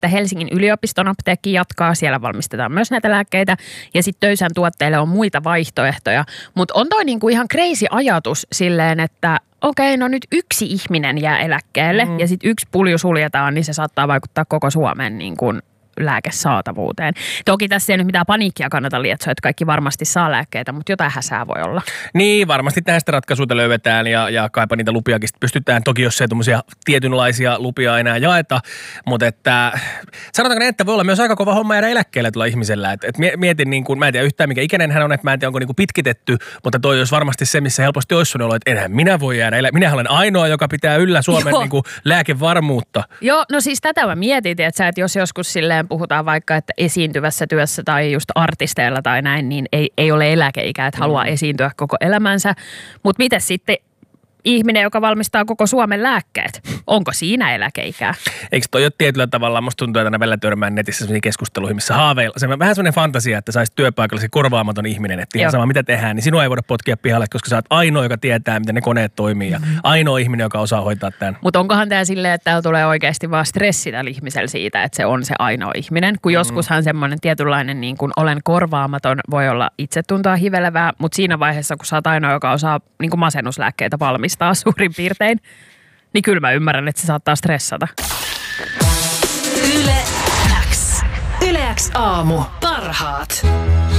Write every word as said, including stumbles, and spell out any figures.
että Helsingin yliopiston apteekki jatkaa. Siellä valmistetaan myös näitä lääkkeitä ja sitten Töysän tuotteille on muita vaihtoehtoja. Mutta on toi niinku ihan crazy ajatus silleen, että okei, no nyt yksi ihminen jää eläkkeelle mm. ja sitten yksi pulju suljetaan, niin se saattaa vaikuttaa koko Suomen niin kuin lääkesaatavuuteen. Toki tässä ei nyt mitään paniikkia kannata lietsoa, että kaikki varmasti saa lääkkeitä, mutta jotain häsää voi olla. Niin, varmasti tästä ratkaisuita löydetään ja, ja kaipa niitä lupiakin pystytään. Toki jos ei tuommoisia tietynlaisia lupia enää jaeta, mutta että sanotaanko ne, että voi olla myös aika kova homma jäädä eläkkeelle tuolla ihmisellä. Et, et mietin, niin kuin, mä en tiedä yhtään mikä ikäinen hän on, että mä en tiedä onko niin kuin pitkitetty, mutta toi olisi varmasti se, missä helposti olisi sun olo, että enhän minä voi jäädä eläkkeelle. Minä olen ainoa, joka pitää yllä Suomen niin kuin lääkevarmuutta. Joo, no siis tätä mä mietin, että, sä, että jos joskus silleen puhutaan vaikka, että esiintyvässä työssä tai just artisteilla tai näin, niin ei, ei ole eläkeikää, että haluaa mm. esiintyä koko elämänsä. Mutta miten sitten ihminen, joka valmistaa koko Suomen lääkkeet, onko siinä eläkeikää? Eikö toi ole tietyllä tavalla, musta tuntuu, että aina välillä törmään netissä sellaisia keskusteluihin, missä haaveilla, se vähän sellainen fantasia, että saisit työpaikalla se korvaamaton ihminen, että ihan sama mitä tehdään, niin sinua ei voida potkia pihalle, koska sä oot ainoa, joka tietää, miten ne koneet toimii ja mm-hmm. ainoa ihminen, joka osaa hoitaa tämän. Mutta onkohan tämä silleen, että täällä tulee oikeasti vaan stressi tällä ihmisellä siitä, että se on se ainoa ihminen, kun mm-hmm. joskushan semmoinen tietynlainen niin kuin olen korvaamaton voi olla itsetuntoa hivelevää, mutta siinä vaiheessa, kun sä oot ainoa, joka osaa niin kuin masennuslääkkeitä valmistaa, suurin piirtein, niin kyllä mä ymmärrän, että se saattaa stressata. Yle X. Yle X aamu. Parhaat.